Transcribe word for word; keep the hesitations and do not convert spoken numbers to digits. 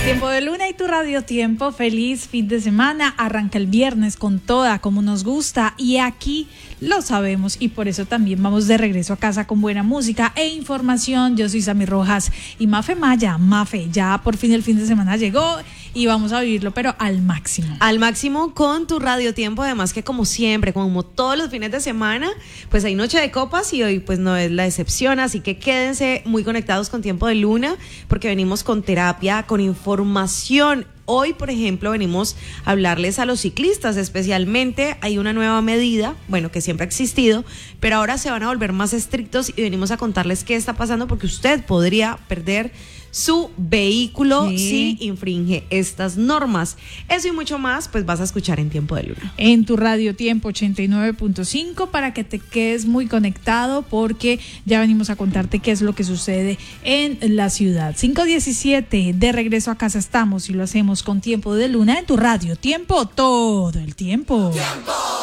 Tiempo de Luna y tu Radio Tiempo, feliz fin de semana, arranca el viernes con toda como nos gusta y aquí lo sabemos y por eso también vamos de regreso a casa con buena música e información. Yo soy Sammy Rojas y Mafe Maya, Mafe, ya por fin el fin de semana llegó y vamos a vivirlo pero al máximo. Al máximo con tu Radio Tiempo, además que como siempre, como todos los fines de semana, pues hay noche de copas y hoy pues no es la excepción, así que quédense muy conectados con Tiempo de Luna porque venimos con terapia, con información. Hoy, por ejemplo, venimos a hablarles a los ciclistas, especialmente hay una nueva medida, bueno, que siempre ha existido, pero ahora se van a volver más estrictos y venimos a contarles qué está pasando porque usted podría perder su vehículo sí. si infringe estas normas. Eso y mucho más, pues vas a escuchar en Tiempo de Luna. En tu Radio Tiempo ochenta y nueve punto cinco para que te quedes muy conectado porque ya venimos a contarte qué es lo que sucede en la ciudad. cinco diecisiete, de regreso a casa estamos y lo hacemos con Tiempo de Luna en tu Radio Tiempo todo el tiempo. ¡Tiempo!